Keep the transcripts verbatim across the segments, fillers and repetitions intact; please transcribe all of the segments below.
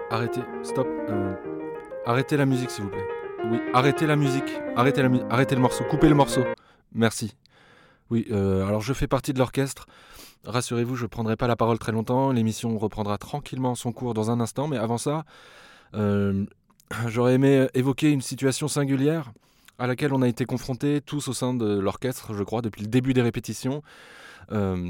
Arrêtez, stop. euh, arrêtez la musique, s'il vous plaît. Oui, arrêtez la musique. Arrêtez, la mu- arrêtez le morceau. Coupez le morceau. Merci. Oui, euh, alors je fais partie de l'orchestre. Rassurez-vous, je ne prendrai pas la parole très longtemps. L'émission reprendra tranquillement son cours dans un instant. Mais avant ça, euh, j'aurais aimé évoquer une situation singulière à laquelle on a été confrontés tous au sein de l'orchestre, je crois, depuis le début des répétitions. Euh,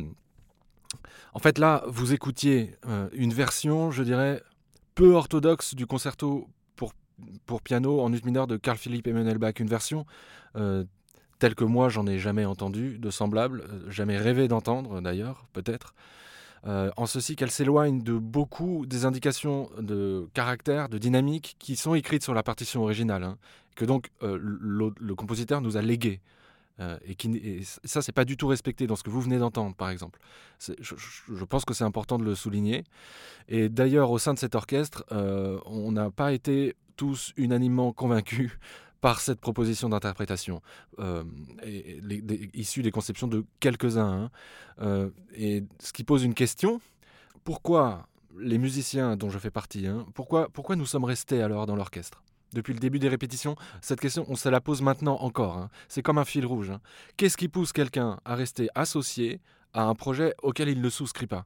en fait, là, vous écoutiez euh, une version, je dirais, peu orthodoxe du concerto pour, pour piano en ut mineur de Carl Philipp Emanuel Bach. Une version euh, telle que moi, j'en ai jamais entendu, de semblable, euh, jamais rêvé d'entendre d'ailleurs, peut-être. Euh, en ceci qu'elle s'éloigne de beaucoup des indications de caractère, de dynamique qui sont écrites sur la partition originale, hein, que donc euh, le, le compositeur nous a léguées. Euh, et, qui, et ça, c'est pas du tout respecté dans ce que vous venez d'entendre, par exemple. C'est, je, je pense que c'est important de le souligner. Et d'ailleurs, au sein de cet orchestre, euh, on n'a pas été tous unanimement convaincus par cette proposition d'interprétation, euh, et, les, des, issue des conceptions de quelques-uns. Hein. Euh, et ce qui pose une question, pourquoi les musiciens dont je fais partie, hein, pourquoi, pourquoi nous sommes restés alors dans l'orchestre ? Depuis le début des répétitions, cette question, on se la pose maintenant encore. Hein. C'est comme un fil rouge. Hein. Qu'est-ce qui pousse quelqu'un à rester associé à un projet auquel il ne souscrit pas ?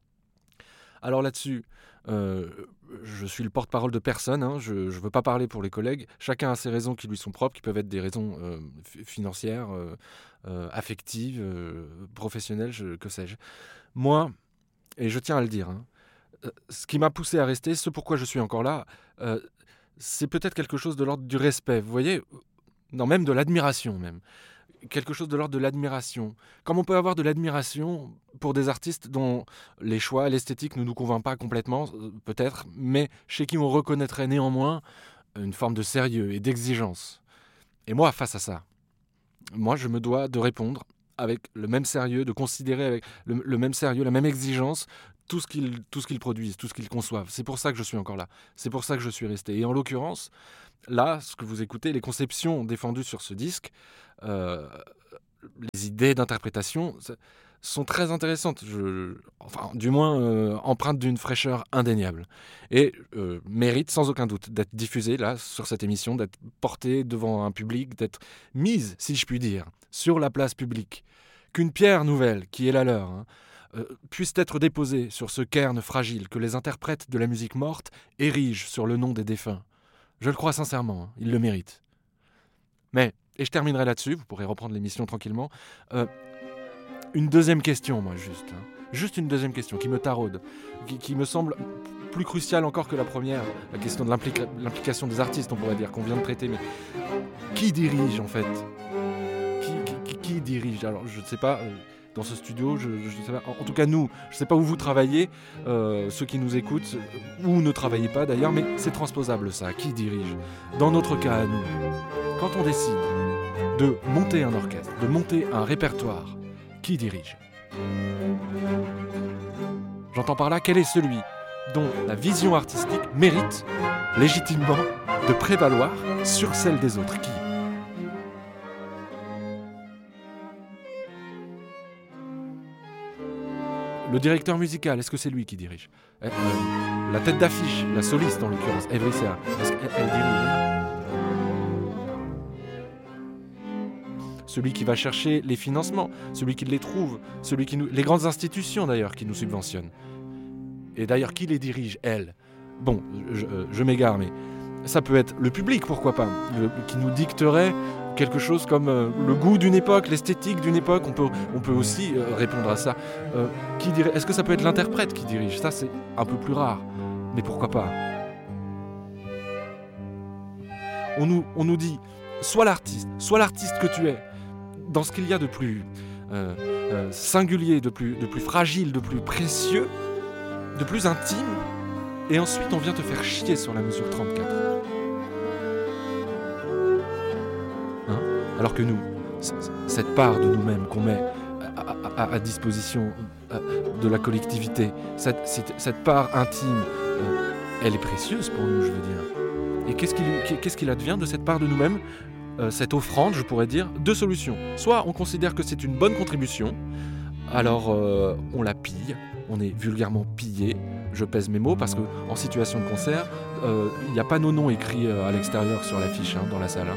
Alors là-dessus, euh, je suis le porte-parole de personne, hein, je ne veux pas parler pour les collègues. Chacun a ses raisons qui lui sont propres, qui peuvent être des raisons euh, f- financières, euh, euh, affectives, euh, professionnelles, je, que sais-je. Moi, et je tiens à le dire, hein, euh, ce qui m'a poussé à rester, ce pourquoi je suis encore là, euh, c'est peut-être quelque chose de l'ordre du respect, vous voyez, non, même de l'admiration même. Quelque chose de l'ordre de l'admiration. Comme on peut avoir de l'admiration pour des artistes dont les choix, l'esthétique ne nous convainc pas complètement, euh, peut-être, mais chez qui on reconnaîtrait néanmoins une forme de sérieux et d'exigence. Et moi, face à ça, moi, je me dois de répondre avec le même sérieux, de considérer avec le, le même sérieux, la même exigence, tout ce qu'ils tout ce qu'ils produisent, tout ce qu'ils conçoivent. C'est pour ça que je suis encore là. C'est pour ça que je suis resté. Et en l'occurrence, là, ce que vous écoutez, les conceptions défendues sur ce disque, euh, les idées d'interprétation ça, sont très intéressantes, je, enfin, du moins euh, empreintes d'une fraîcheur indéniable. Et euh, méritent sans aucun doute d'être diffusées là, sur cette émission, d'être portées devant un public, d'être mises, si je puis dire, sur la place publique. Qu'une pierre nouvelle, qui est la leur, hein, euh, puisse être déposée sur ce cairn fragile que les interprètes de la musique morte érigent sur le nom des défunts. Je le crois sincèrement, hein, ils le méritent. Mais, et je terminerai là-dessus, vous pourrez reprendre l'émission tranquillement, euh, une deuxième question, moi, juste. Hein, juste une deuxième question qui me taraude, qui, qui me semble plus cruciale encore que la première, la question de l'implica- l'implication des artistes, on pourrait dire, qu'on vient de traiter. Mais qui dirige, en fait qui, qui, qui, qui dirige Alors, je ne sais pas... Euh, dans ce studio, je, je sais pas, en, en tout cas nous, je ne sais pas où vous travaillez, euh, ceux qui nous écoutent, euh, ou ne travaillez pas d'ailleurs, mais c'est transposable ça, qui dirige ? Dans notre cas à nous, quand on décide de monter un orchestre, de monter un répertoire, qui dirige ? J'entends par là, quel est celui dont la vision artistique mérite légitimement de prévaloir sur celle des autres ? Qui ? Le directeur musical, est-ce que c'est lui qui dirige ? euh, euh, La tête d'affiche, la soliste en l'occurrence, Evry Sea, est-ce qu'elle elle dirige ? Celui qui va chercher les financements, celui qui les trouve, celui qui nous... les grandes institutions d'ailleurs qui nous subventionnent. Et d'ailleurs, qui les dirige, elles ? Bon, je, je, je m'égare, mais ça peut être le public, pourquoi pas, le, qui nous dicterait quelque chose comme euh, le goût d'une époque, l'esthétique d'une époque. On peut, on peut aussi euh, répondre à ça. Euh, qui dirait, est-ce que ça peut être l'interprète qui dirige ? Ça, c'est un peu plus rare, mais pourquoi pas ? On nous, on nous dit, sois l'artiste, sois l'artiste que tu es, dans ce qu'il y a de plus euh, euh, singulier, de plus, de plus fragile, de plus précieux, de plus intime, et ensuite on vient te faire chier sur la mesure trente-quatre. Hein ? Alors que nous, c- cette part de nous-mêmes qu'on met à, à, à disposition de la collectivité, cette, cette, cette part intime, euh, elle est précieuse pour nous, je veux dire. Et qu'est-ce qu'il, qu'est-ce qu'il advient de cette part de nous-mêmes ? Euh, cette offrande, je pourrais dire, deux solutions. Soit on considère que c'est une bonne contribution, alors euh, on la pille, on est vulgairement pillé, je pèse mes mots parce que en situation de concert, euh, il n'y a pas nos noms écrits euh, à l'extérieur sur l'affiche hein, dans la salle. Hein.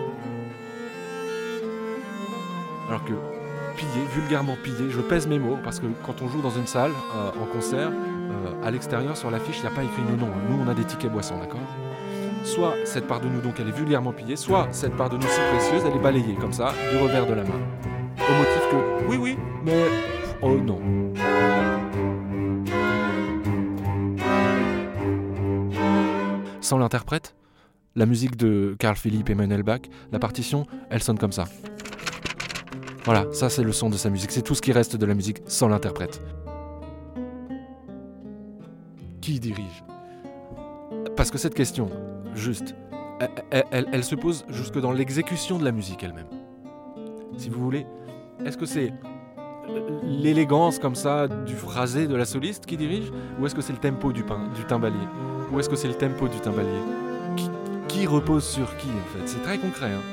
Alors que piller, vulgairement piller, je pèse mes mots parce que quand on joue dans une salle euh, en concert, euh, à l'extérieur sur l'affiche, il n'y a pas écrit nos noms. Nous, on a des tickets boissons, d'accord ? Soit cette part de nous, donc, elle est vulgairement pillée, soit cette part de nous si précieuse, elle est balayée comme ça, du revers de la main. Au motif que, oui, oui, mais... Oh non. Sans l'interprète, la musique de Carl Philipp Emanuel Bach, la partition, elle sonne comme ça. Voilà, ça c'est le son de sa musique, c'est tout ce qui reste de la musique sans l'interprète. Qui dirige ? Parce que cette question, juste, elle, elle, elle, elle se pose jusque dans l'exécution de la musique elle-même. Si vous voulez, est-ce que c'est l'élégance comme ça du phrasé de la soliste qui dirige, ou est-ce que c'est le tempo du, pain, du timbalier, ou est-ce que c'est le tempo du timbalier qui, qui repose sur qui en fait ? C'est très concret. Hein.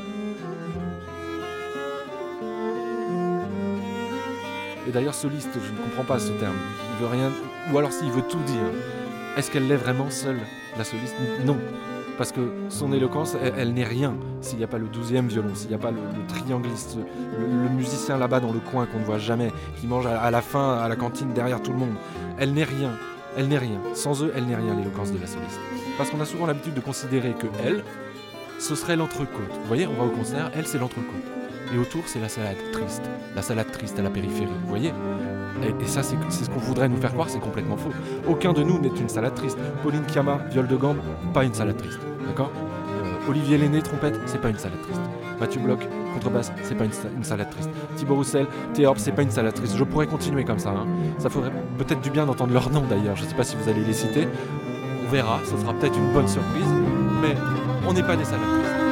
Et d'ailleurs, soliste, je ne comprends pas ce terme. Il veut rien, ou alors s'il veut tout dire. Est-ce qu'elle l'est vraiment seule, la soliste ? Non. Parce que son éloquence, elle, elle n'est rien s'il n'y a pas le douzième violon, s'il n'y a pas le, le triangliste, le, le musicien là-bas dans le coin qu'on ne voit jamais, qui mange à, à la fin, à la cantine, derrière tout le monde. Elle n'est rien. Elle n'est rien. Sans eux, elle n'est rien, l'éloquence de la soliste. Parce qu'on a souvent l'habitude de considérer que elle, ce serait l'entrecôte. Vous voyez, on va au concert, elle, c'est l'entrecôte. Et autour, c'est la salade triste. La salade triste à la périphérie, vous voyez ? Et, et ça, c'est, c'est ce qu'on voudrait nous faire croire, c'est complètement faux. Aucun de nous n'est une salade triste. Pauline Kiama, viol de gambe, pas une salade triste. D'accord ? euh, Olivier Lenné, trompette, c'est pas une salade triste. Mathieu Bloch, contrebasse, c'est pas une, une salade triste. Thibaut Roussel, théorbe, c'est pas une salade triste. Je pourrais continuer comme ça. Hein. Ça ferait peut-être du bien d'entendre leur nom d'ailleurs. Je sais pas si vous allez les citer. On verra, ça sera peut-être une bonne surprise. Mais on n'est pas des salades tristes.